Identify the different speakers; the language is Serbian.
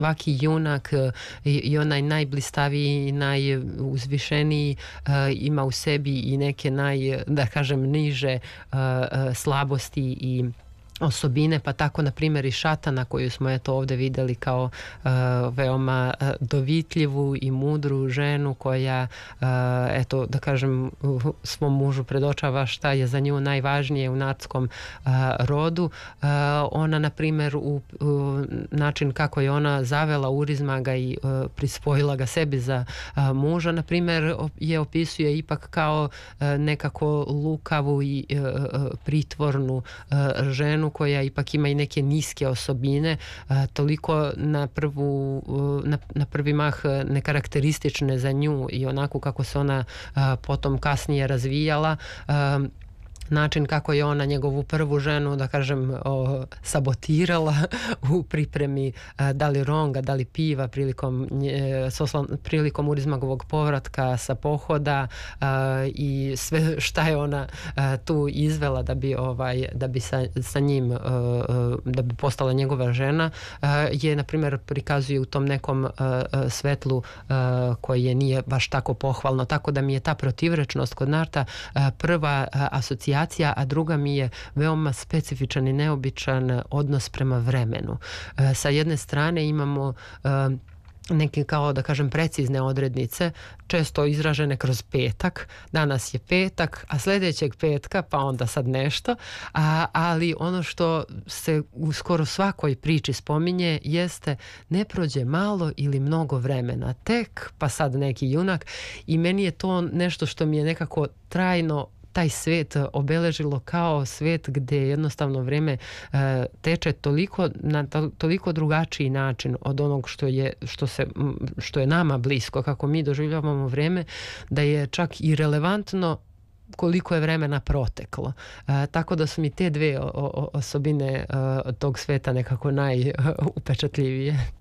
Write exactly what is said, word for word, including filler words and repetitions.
Speaker 1: svaki junak i, i onaj najblistaviji i najuzvišeniji uh, ima u sebi i neke naj, da kažem, niže uh, uh, slabosti i osobine, pa tako na primjer i Šatana koju smo eto ovdje vidjeli kao uh, veoma uh, dovitljivu i mudru ženu koja uh, eto da kažem uh, svom mužu predočava šta je za nju najvažnije u narskom uh, rodu. Uh, ona na primjer u uh, način kako je ona zavela Urizma ga i uh, prispojila ga sebi za uh, muža na primjer je opisuje ipak kao uh, nekako lukavu i uh, uh, pritvornu uh, ženu koja ipak ima i neke niske osobine, a, toliko na, prvu, na, na prvi mah nekarakteristične za nju i onako kako se ona a, potom kasnije razvijala. A, način kako je ona njegovu prvu ženu, da kažem, o, sabotirala u pripremi a, da li ronga, da li piva prilikom, nje, soslan, prilikom Urizmagovog povratka sa pohoda a, i sve šta je ona a, tu izvela da bi, ovaj, da bi sa, sa njim a, a, da bi postala njegova žena a, je na primjer prikazuje u tom nekom a, a, svetlu a, koje nije baš tako pohvalno, tako da mi je ta protivrečnost kod Narta a, prva a, asocijacija, a druga mi je veoma specifičan i neobičan odnos prema vremenu. E, sa jedne strane imamo e, neke kao da kažem precizne odrednice, često izražene kroz petak. Danas je petak, a sljedećeg petka pa onda sad nešto, a, ali ono što se u skoro svakoj priči spominje jeste ne prođe malo ili mnogo vremena, tek pa sad neki junak i meni je to nešto što mi je nekako trajno taj svet obeležilo kao svet gdje jednostavno vrijeme uh, teče toliko na to, toliko drugačiji način od onog što je što se što je nama blisko, kako mi doživljavamo vrijeme, da je čak i relevantno koliko je vremena proteklo. Uh, tako da su mi te dve o, o, osobine uh, tog sveta nekako najupečatljivije.